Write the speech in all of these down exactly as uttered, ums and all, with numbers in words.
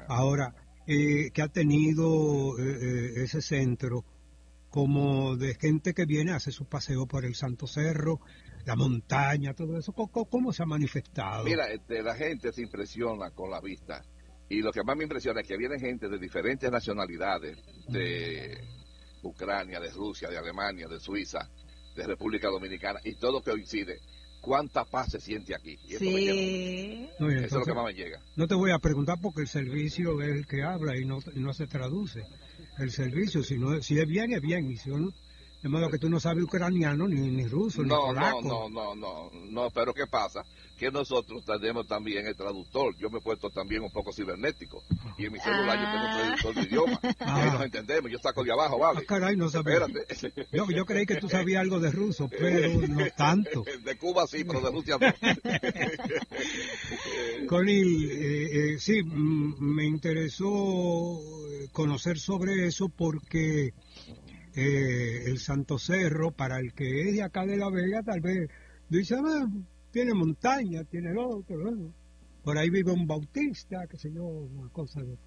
Ahora, eh, que ha tenido eh, eh, ese centro como de gente que viene a hacer su paseo por el Santo Cerro, la montaña, todo eso, ¿cómo, cómo se ha manifestado? Mira, este, la gente se impresiona con la vista. Y lo que más me impresiona es que viene gente de diferentes nacionalidades, de Ucrania, de Rusia, de Alemania, de Suiza, de República Dominicana, y todo coincide. ¿Cuánta paz se siente aquí? Y eso me llena mucho. Sí. No, y Eso es lo que entonces, más me llega. no te voy a preguntar porque el servicio es el que habla y no, y no se traduce. El servicio, si, no, si es bien, es bien. Y si no, de modo que tú no sabes ucraniano, ni, ni ruso, ni No, no, polaco. no, no, no, no, pero ¿qué pasa? Que nosotros tenemos también el traductor. Yo me he puesto también un poco cibernético. Y en mi celular yo tengo un Ah. traductor de idioma. Y ahí nos Ah, entendemos. Yo saco de abajo, ah, ¿vale? caray, no sabía. Espérate. Yo, yo creí que tú sabías algo de ruso, pero no tanto. De Cuba sí, pero de Rusia no. Conil, eh, eh, sí, mm, me interesó eh, conocer sobre eso porque eh, el Santo Cerro, para el que es de acá de La Vega, tal vez dice, ah, tiene montaña, tiene lo otro, ¿no? Por ahí vive un bautista, qué sé yo, una cosa de...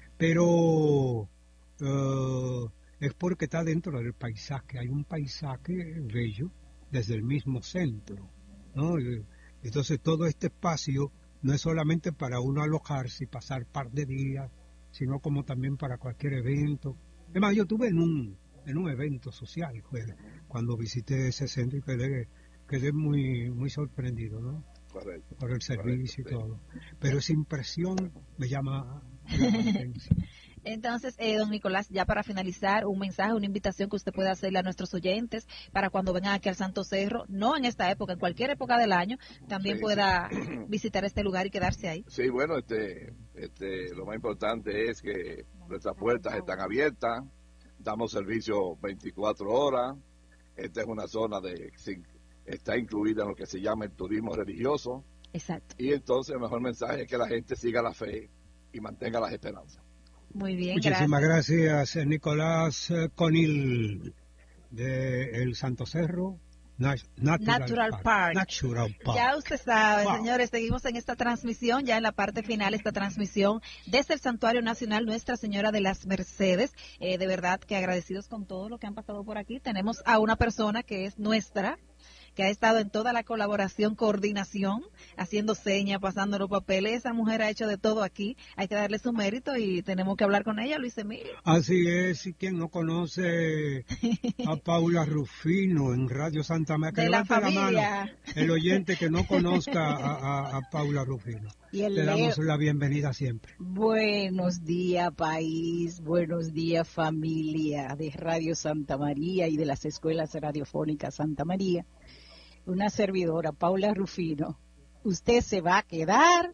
Pero eh, es porque está dentro del paisaje, hay un paisaje bello desde el mismo centro, ¿no? Y, entonces todo este espacio no es solamente para uno alojarse y pasar par de días, sino como también para cualquier evento. Además, yo estuve en un, en un evento social pues, cuando visité ese centro y quedé, quedé muy, muy sorprendido, ¿no? Correcto. Por el servicio Correcto, y todo. Pero esa impresión me llama, me llama la atención. Entonces, eh, don Nicolás, ya para finalizar, un mensaje, una invitación que usted pueda hacerle a nuestros oyentes para cuando vengan aquí al Santo Cerro, no en esta época, en cualquier época del año, también sí, pueda sí. visitar este lugar y quedarse ahí. Sí, bueno, este, este, lo más importante es que nuestras puertas están abiertas, damos servicio veinticuatro horas. Esta es una zona de, está incluida en lo que se llama el turismo religioso. Exacto. Y entonces el mejor mensaje es que la gente siga la fe y mantenga las esperanzas. Muy bien, Muchísimas gracias. gracias, Nicolás eh, Conil, de El Santo Cerro, Nat- Natural, Natural Park. Park. Natural Park. Ya usted sabe, Wow. señores, seguimos en esta transmisión, ya en la parte final, esta transmisión desde el Santuario Nacional Nuestra Señora de las Mercedes. Eh, de verdad que agradecidos con todo lo que han pasado por aquí. Tenemos a una persona que es nuestra, que ha estado en toda la colaboración, coordinación, haciendo señas, pasando los papeles. Esa mujer ha hecho de todo aquí. Hay que darle su mérito y tenemos que hablar con ella, Luis Emilio. Así es, y quien no conoce a Paula Rufino en Radio Santa María, que De la levante la mano familia. el oyente que no conozca a, a- a Paula Rufino. Y el Le damos Leo. la bienvenida siempre. Buenos días, país. Buenos días, familia de Radio Santa María y de las escuelas radiofónicas Santa María. Una servidora, Paula Rufino. Usted se va a quedar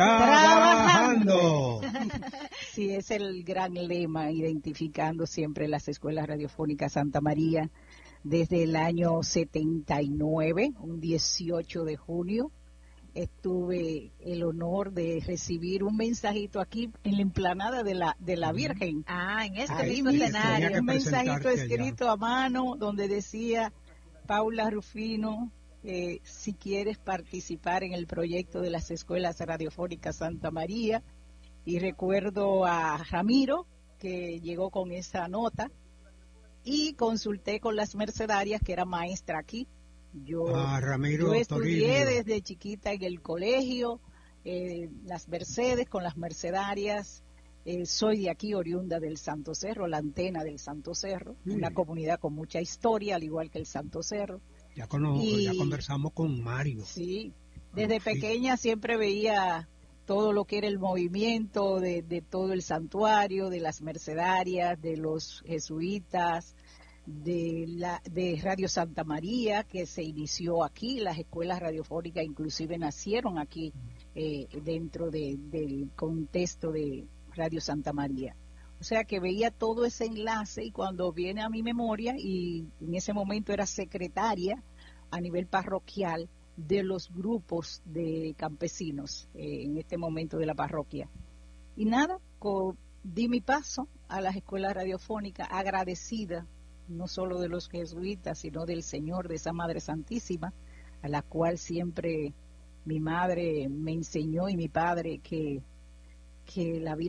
Trabajando. Sí, es el gran lema, identificando siempre las escuelas radiofónicas Santa María desde el año setenta y nueve, un dieciocho de junio. Estuve el honor de recibir un mensajito aquí en la emplanada de la de la Virgen. Ah, en este Ahí mismo mismo, escenario. Tenía que un mensajito presentarte escrito a mano donde decía: Paula Rufino, eh, si quieres participar en el proyecto de las escuelas radiofónicas Santa María. Y recuerdo a Ramiro, que llegó con esa nota, y consulté con las mercedarias, que era maestra aquí. Yo, Ah, Ramiro yo estudié Toribio. desde chiquita en el colegio, eh, las Mercedes, con las mercedarias. Eh, soy de aquí, oriunda del Santo Cerro, la antena del Santo Cerro, Sí. una comunidad con mucha historia, al igual que el Santo Cerro. Ya, cono- Y- ya conversamos con Mario. Sí, desde Rufino. pequeña siempre veía todo lo que era el movimiento de, de todo el santuario, de las mercedarias, de los jesuitas, de la de Radio Santa María, que se inició aquí. Las escuelas radiofónicas inclusive nacieron aquí, eh, dentro de, del contexto de Radio Santa María. O sea que veía todo ese enlace, y cuando viene a mi memoria, y en ese momento era secretaria a nivel parroquial de los grupos de campesinos, eh, en este momento de la parroquia. Y nada, co- di mi paso a las escuelas radiofónicas, agradecida no solo de los jesuitas, sino del Señor, de esa Madre Santísima, a la cual siempre mi madre me enseñó, y mi padre, que, que la Virgen